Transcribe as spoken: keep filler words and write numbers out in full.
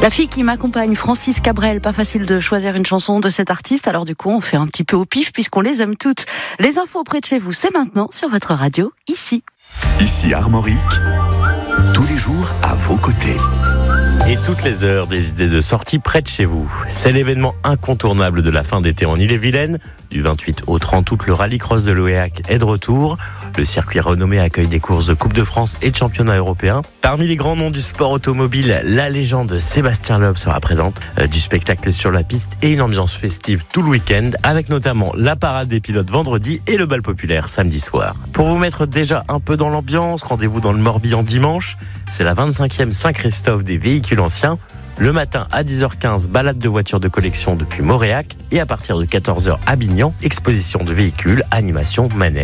La fille qui m'accompagne, Francis Cabrel, pas facile de choisir une chanson de cet artiste, alors du coup on fait un petit peu au pif puisqu'on les aime toutes. Les infos près de chez vous, c'est maintenant sur votre radio, ici. Ici Armorique, tous les jours à vos côtés. Et toutes les heures, des idées de sortie près de chez vous. C'est l'événement incontournable de la fin d'été en Ille-et-Vilaine. Du vingt-huit au trente août, le rallycross de l'Ouéac est de retour. Le circuit renommé accueille des courses de Coupe de France et de championnat européen. Parmi les grands noms du sport automobile, la légende Sébastien Loeb sera présente. Euh, du spectacle sur la piste et une ambiance festive tout le week-end, avec notamment la parade des pilotes vendredi et le bal populaire samedi soir. Pour vous mettre déjà un peu dans l'ambiance, rendez-vous dans le Morbihan dimanche. C'est la vingt-cinquième Saint-Christophe des véhicules anciens. Le matin à dix heures quinze, balade de voitures de collection depuis Moréac. Et à partir de quatorze heures à Bignan, exposition de véhicules, animation, manège.